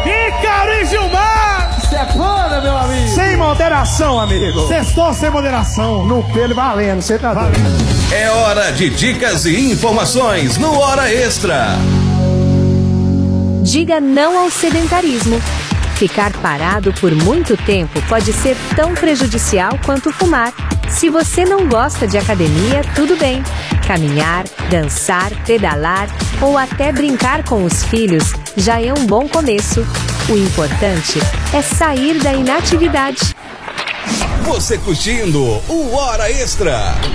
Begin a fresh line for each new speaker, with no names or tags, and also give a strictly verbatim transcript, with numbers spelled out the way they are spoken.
Ícaro e Gilmar!
Stefana, meu amigo!
Sem moderação, amigo!
Sextou sem moderação.
No pelo valendo, você tá valendo.
É hora de dicas e informações no Hora Extra.
Diga não ao sedentarismo. Ficar parado por muito tempo pode ser tão prejudicial quanto fumar. Se você não gosta de academia, tudo bem. Caminhar, dançar, pedalar ou até brincar com os filhos já é um bom começo. O importante é sair da inatividade.
Você curtindo o Hora Extra.